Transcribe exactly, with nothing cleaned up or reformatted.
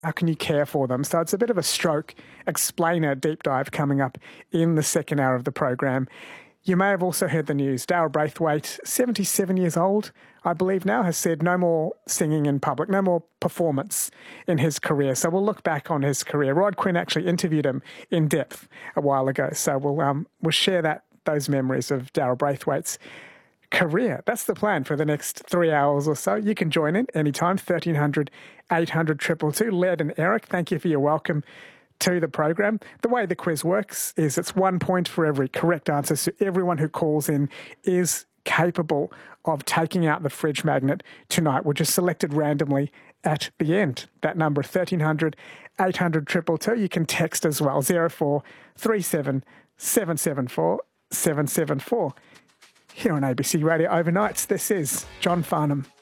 how can you care for them? So it's a bit of a stroke explainer deep dive coming up in the second hour of the program. You may have also heard the news. Daryl Braithwaite, seventy-seven years old, I believe now, has said no more singing in public, no more performance in his career. So we'll look back on his career. Rod Quinn actually interviewed him in depth a while ago. So we'll um, we'll share that those memories of Daryl Braithwaite's career. That's the plan for the next three hours or so. You can join in anytime, thirteen hundred, eight hundred, two two two. Led and Eric, thank you for your welcome to the program. The way the quiz works is it's one point for every correct answer, so everyone who calls in is capable of taking out the fridge magnet tonight. We're just selected randomly at the end. That number, thirteen hundred, eight hundred, two two two. You can text as well, zero four three seven, seven seven four, seven seven four. Here on A B C Radio Overnights, this is John Farnham.